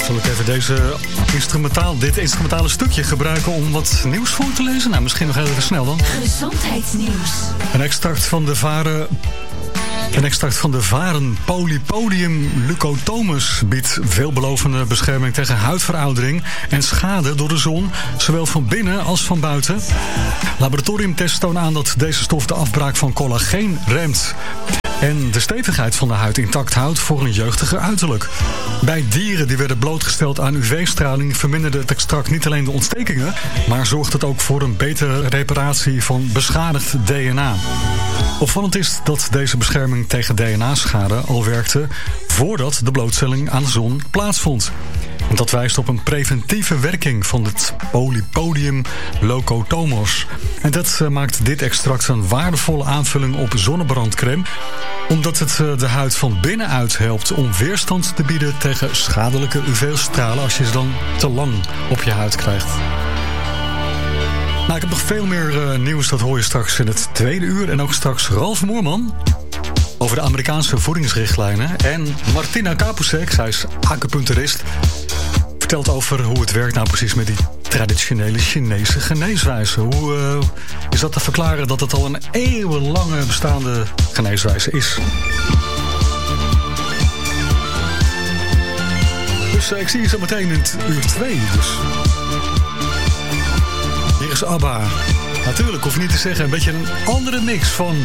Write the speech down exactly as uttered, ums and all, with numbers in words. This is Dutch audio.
Zal ik even deze instrumentaal, dit instrumentale stukje gebruiken om wat nieuws voor te lezen? Nou, misschien nog even snel dan. Gezondheidsnieuws. Een extract van de varen... Een extract van de varen Polypodium leucotomus biedt veelbelovende bescherming tegen huidveroudering en schade door de zon, zowel van binnen als van buiten. Laboratoriumtests tonen aan dat deze stof de afbraak van collageen remt en de stevigheid van de huid intact houdt voor een jeugdiger uiterlijk. Bij dieren die werden blootgesteld aan U V-straling verminderde het extract niet alleen de ontstekingen, maar zorgt het ook voor een betere reparatie van beschadigd D N A. Opvallend is dat deze bescherming tegen D N A-schade al werkte voordat de blootstelling aan de zon plaatsvond. En dat wijst op een preventieve werking van het Polypodium leucotomus. En dat uh, maakt dit extract een waardevolle aanvulling op zonnebrandcrème, omdat het uh, de huid van binnenuit helpt om weerstand te bieden tegen schadelijke U V-stralen als je ze dan te lang op je huid krijgt. Nou, ik heb nog veel meer uh, nieuws, dat hoor je straks in het tweede uur. En ook straks Ralf Moerman over de Amerikaanse voedingsrichtlijnen. En Martina Kapusek, zij is acupuncturist, vertelt over hoe het werkt nou precies met die traditionele Chinese geneeswijze. Hoe uh, is dat te verklaren dat het al een eeuwenlange bestaande geneeswijze is? Dus uh, ik zie je zo meteen in het uur twee. Dus. Hier is ABBA. Natuurlijk, hoef je niet te zeggen, een beetje een andere mix van